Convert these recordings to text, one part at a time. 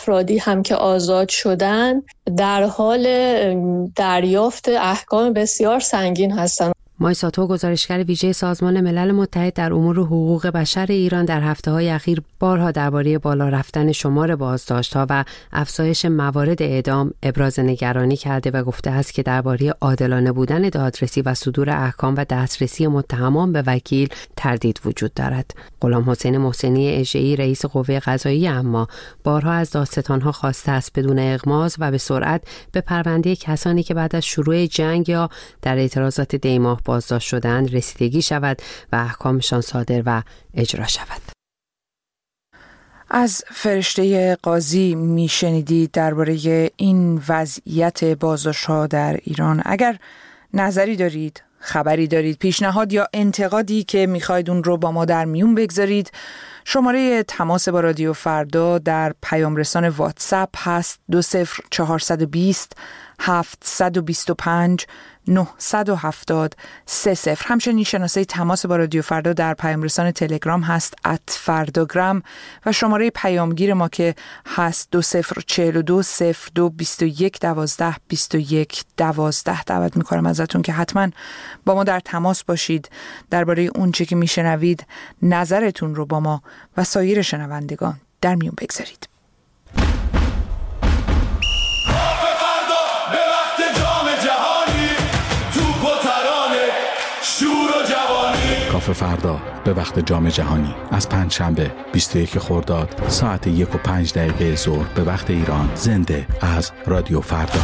افرادی هم که آزاد شدن در حال دریافت احکام بسیار سنگین هستند. مایساتو، گزارشگر ویژه سازمان ملل متحد در امور حقوق بشر ایران، در هفته‌های اخیر بارها درباره بالا رفتن شمار بازداشت‌ها و افزایش موارد اعدام ابراز نگرانی کرده و گفته است که درباره عادلانه بودن دادرسی و صدور احکام و دسترسی متهمان به وکیل تردید وجود دارد. غلام حسین محسنی اژه‌ای، رئیس قوه قضاییه، اما بارها از دادستان‌ها خواسته است بدون اغماض و به سرعت به پرونده کسانی که بعد از شروع جنگ یا در اعتراضات دی‌ماه بازداشت شدند رسیدگی شود و احکامشان صادر و اجرا شود. از فرشته قاضی میشنیدید درباره این وضعیت بازداشت‌ها در ایران. اگر نظری دارید، خبری دارید، پیشنهاد یا انتقادی که میخواید اون رو با ما در میون بگذارید، شماره تماس با رادیو فردا در پیام رسان واتساپ هست 20420 725 970 30. همچنین شناسه تماس با رادیو فردا در پیام رسان تلگرام هست @فرداگرام و شماره پیامگیر ما که هست 2042 02 21 12 21 12. دعوت میکنم ازتون که حتما با ما در تماس باشید، درباره اون چه که میشنوید نظرتون رو با ما و سایر شنوندگان در میون بگذارید. کافه فردا به وقت جام جهانی از پنجشنبه 21 خرداد ساعت 1:05 ظهر به وقت ایران، زنده از رادیو فردا.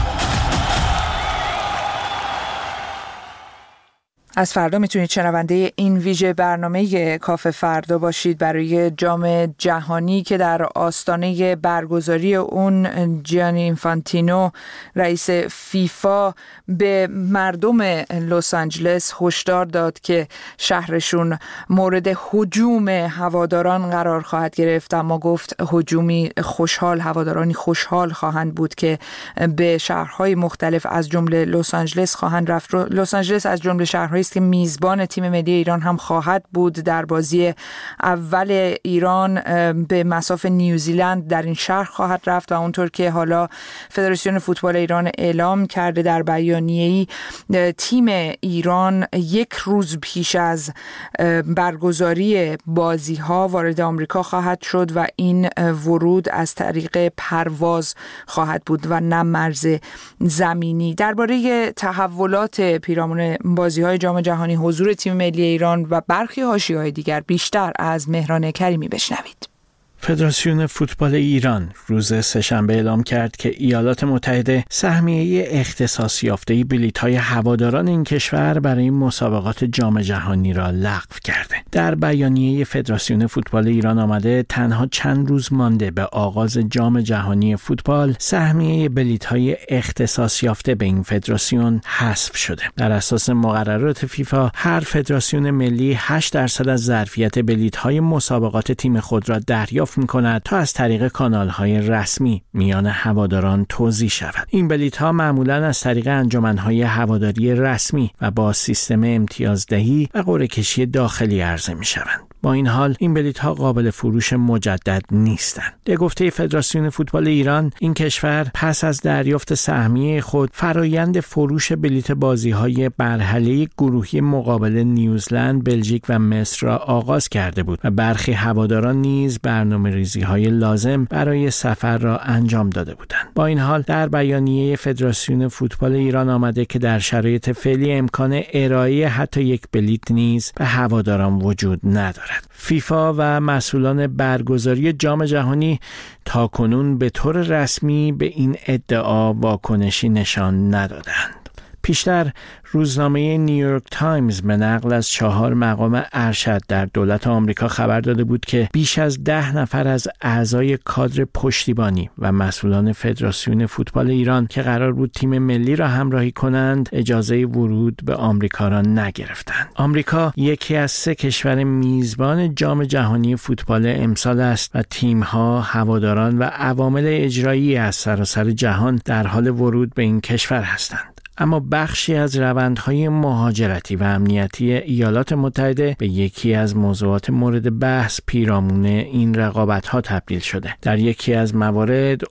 از فردا میتونید شنونده این ویژه برنامه کافه فردا باشید برای جام جهانی که در آستانه برگزاری اون جیانی اینفانتینو، رئیس فیفا، به مردم لس آنجلس هشدار داد که شهرشون مورد هجوم هواداران قرار خواهد گرفت، اما گفت هجومی خوشحال، هوادارانی خوشحال خواهند بود که به شهرهای مختلف از جمله لس آنجلس خواهند رفت. لس آنجلس از جمله شهرهای است که میزبان تیم ملی ایران هم خواهد بود در بازی اول ایران به مصاف نیوزیلند در این شهر خواهد رفت و اونطور که حالا فدراسیون فوتبال ایران اعلام کرده در بیانیه‌ای، تیم ایران یک روز پیش از برگزاری بازی‌ها وارد آمریکا خواهد شد و این ورود از طریق پرواز خواهد بود و نه مرز زمینی. درباره تحولات پیرامون بازی‌های جام جهانی، حضور تیم ملی ایران و برخی حاشیه‌های دیگر بیشتر از مهران کریمی بشنوید. فدراسیون فوتبال ایران روز سه‌شنبه اعلام کرد که ایالات متحده سهمیه اختصاص یافته بلیط‌های هواداران این کشور برای مسابقات جام جهانی را لغو کرده. در بیانیه فدراسیون فوتبال ایران آمده تنها چند روز مانده به آغاز جام جهانی فوتبال، سهمیه بلیط‌های اختصاص یافته به این فدراسیون حذف شده. در اساس مقررات فیفا، هر فدراسیون ملی 8% از ظرفیت بلیط‌های مسابقات تیم خود را دریافت می‌کند تا از طریق کانال‌های رسمی میان هواداران توزیع شود. این بلیط‌ها معمولاً از طریق انجمن‌های هواداری رسمی و با سیستم امتیازدهی و قرعه‌کشی داخلی عرضه می‌شوند. با این حال این بلیط‌ها قابل فروش مجدد نیستند. به گفته فدراسیون فوتبال ایران، این کشور پس از دریافت سهمیه خود فرایند فروش بلیط بازی‌های مرحله گروهی مقابل نیوزلند، بلژیک و مصر را آغاز کرده بود و برخی هواداران نیز برنامه‌ریزی‌های لازم برای سفر را انجام داده بودند. با این حال در بیانیه فدراسیون فوتبال ایران آمده که در شرایط فعلی امکان ارائه حتی یک بلیط نیز به هواداران وجود ندارد. فیفا و مسئولان برگزاری جام جهانی تاکنون به طور رسمی به این ادعا واکنشی نشان ندادند. پیشتر روزنامه نیویورک تایمز به نقل از 4 مقام ارشد در دولت آمریکا خبر داده بود که بیش از 10 نفر از اعضای کادر پشتیبانی و مسئولان فدراسیون فوتبال ایران که قرار بود تیم ملی را همراهی کنند، اجازه ورود به آمریکا را نگرفتند. آمریکا یکی از 3 کشور میزبان جام جهانی فوتبال امسال است و تیم‌ها، هواداران و عوامل اجرایی از سراسر جهان در حال ورود به این کشور هستند. اما بخشی از روندهای مهاجرتی و امنیتی ایالات متحده به یکی از موضوعات مورد بحث پیرامون این رقابت‌ها تبدیل شده. در یکی از موارد